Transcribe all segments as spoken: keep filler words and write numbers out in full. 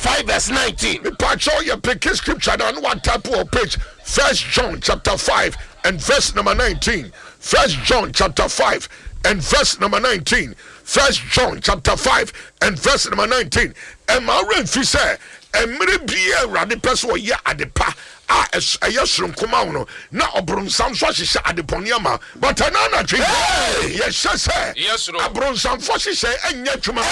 five verse nineteen. Pacho, you pick a scripture on one type of page. First John chapter five and verse number nineteen. First John chapter five and verse number nineteen. First John chapter five and verse number nineteen. And my refi say, and many be a radi person ya adepa. Ah, a yesrum kumauno. Na obrum sam swashisha adeponiama. But anana tree. Yes, sir. Yes, sir. Abron sam swashisha and yetuma.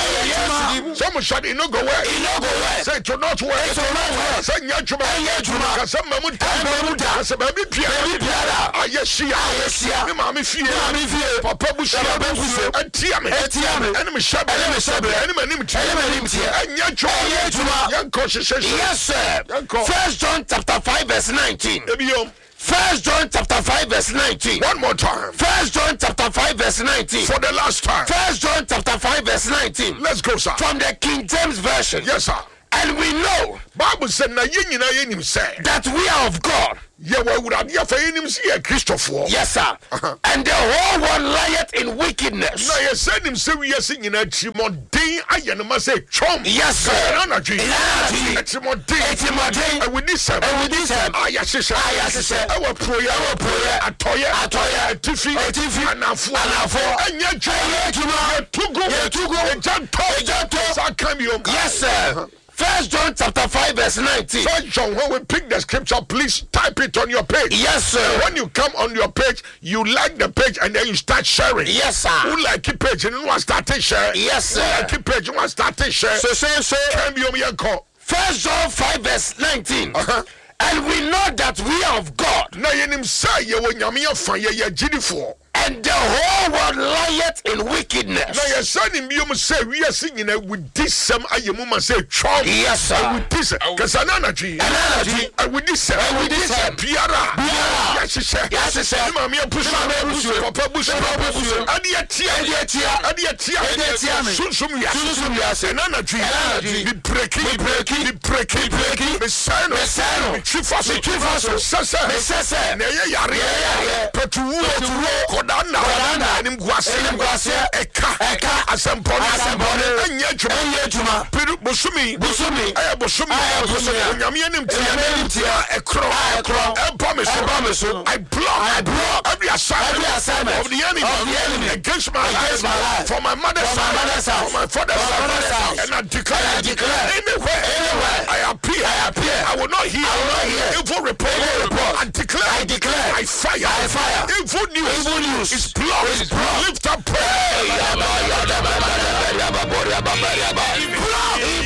Some shot in no go away. Say to not work. Say yetuma. Kasam mamuta. Kasam baby piara. Ah, yes, she. Me mami fear. Papa bushia. And tiame. Enemy shab. Enemy shab. Enemy nim tia. And yetuma. Young cautious. Yes, sir. First John chapter five verse nineteen. First John chapter five verse nineteen. One more time. First John chapter five verse nineteen. For the last time. First John chapter five verse nineteen. Let's go, sir. From the King James Version. Yes, sir. And we know Bible said na yin na yin say that we are of God. Yeah, we would have for him see a Christopher. Yes, sir. Uh-huh. And the whole world lieth in wickedness. No, you said him say we are singing a Timothy. I am say chum. Yes, sir. Energy. Timothy. Timothy. And with this, and with this, ah yes, sir. Ah yes, sir. Our prayer, our prayer. Atoya, atoya, tifi, tifi, and afo, and afo. And yet, you to go, to go, and jump, jump, jump. Come you. Yes, sir. First John chapter five verse nineteen. First John, when we pick the scripture, please type it on your page. Yes, sir. When you come on your page, you like the page and then you start sharing. Yes, sir. Who like the page and you want to start to share? Yes, sir. Who like the page you want to start to share? So, so, so. Can be on call. First John five verse nineteen. Uh-huh. And we know that we are of God. Now you name say you when you mean for you you did for. And the whole world lieth in wickedness. Now your son in you must say we are singing with this some I you must say charm. Yes, sir. With this because an energy. Energy. And with this and with this Piara. Yes, sir. Yes, sir. Mamma push Papa bush. Adia tia. Adia tia. Adia tia. Adia tia. Soon soon yes. Soon yes. An energy. Energy. The breaking. The breaking. The breaking. Breaking. The sign. The sign. The chief of the chief of Sasa. Sasa. Neya yari. Petu. Petu. Kodana, enim guase, enim guase, eka, eka, asempone, asempone, enye juma, enye juma, piru busumi, busumi, aya busumi, aya busumi, nyami enim tia, enim tia, ekro, ekro, empomeso, empomeso. I block, I block every assignment, every assignment of the enemy, of the enemy against my life, my life, for my mother's house, for my father's house, and I declare, I declare, anywhere, anywhere, I appear, I appear, I will not hear, I will not hear, evil report, evil report, I declare, I declare, I fire, I fire, evil news, evil news. It's blocked. It's blocked. Lift up prayer.